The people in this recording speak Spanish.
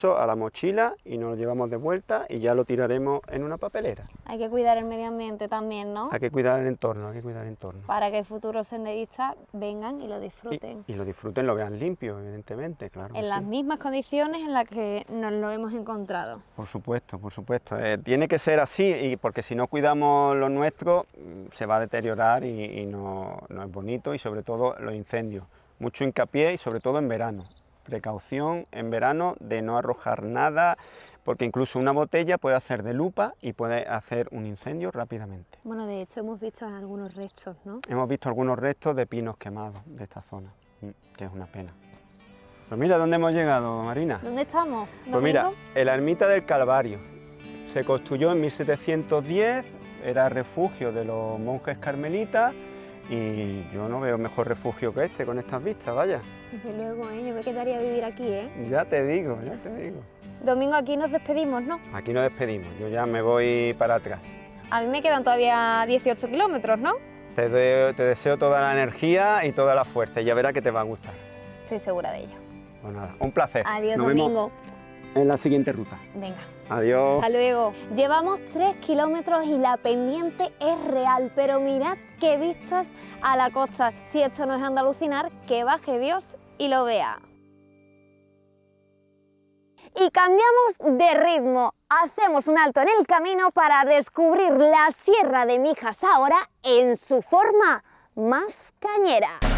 a la mochila y nos lo llevamos de vuelta y ya lo tiraremos en una papelera. Hay que cuidar el medio ambiente también, ¿no? Hay que cuidar el entorno, hay que cuidar el entorno. Para que futuros senderistas vengan y lo disfruten. Y lo disfruten, lo vean limpio, evidentemente, claro. En las mismas condiciones en las que nos lo hemos encontrado. Por supuesto, por supuesto. Tiene que ser así, porque si no cuidamos lo nuestro, se va a deteriorar y no es bonito, y sobre todo los incendios. Mucho hincapié y sobre todo en verano. Precaución en verano de no arrojar nada, porque incluso una botella puede hacer de lupa y puede hacer un incendio rápidamente. Bueno, de hecho hemos visto algunos restos, ¿no? Hemos visto algunos restos de pinos quemados de esta zona, que es una pena. Pues mira dónde hemos llegado, Marina. ¿Dónde estamos? ¿Domingo? Pues mira, en la ermita del Calvario. Se construyó en 1710, era refugio de los monjes carmelitas, y yo no veo mejor refugio que este con estas vistas, vaya. Desde luego, yo me quedaría a vivir aquí, ¿eh? Ya te digo, ya te digo. Domingo, aquí nos despedimos, ¿no? Aquí nos despedimos, yo ya me voy para atrás. A mí me quedan todavía 18 kilómetros, ¿no? Te deseo toda la energía y toda la fuerza y ya verás que te va a gustar. Estoy segura de ello. Pues nada, un placer. Adiós, Nos Domingo. vemos en la siguiente ruta. Venga. Adiós. Hasta luego. Llevamos 3 kilómetros y la pendiente es real, pero mirad qué vistas a la costa. Si esto no es Andalucinar, que baje Dios y lo vea. Y cambiamos de ritmo. Hacemos un alto en el camino para descubrir la Sierra de Mijas ahora en su forma más cañera.